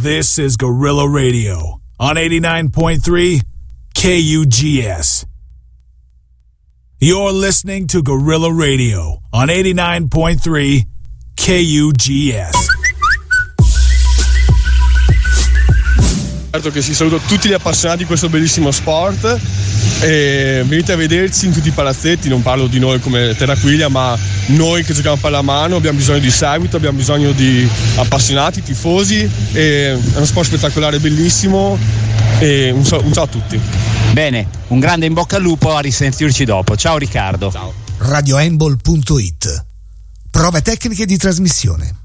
This is Guerrilla Radio on 89.3 KUGS. You're listening to Guerrilla Radio on 89.3 KUGS. Certo che saluto tutti gli appassionati di questo bellissimo sport e venite a vederci in tutti i palazzetti. Non parlo di noi come Terraquiglia, ma noi che giochiamo a pallamano abbiamo bisogno di seguito, abbiamo bisogno di appassionati, tifosi, e è uno sport spettacolare, bellissimo, e un ciao a tutti. Bene, un grande in bocca al lupo, a risentirci dopo. Ciao Riccardo. Ciao. radiohandball.it. Prove tecniche di trasmissione.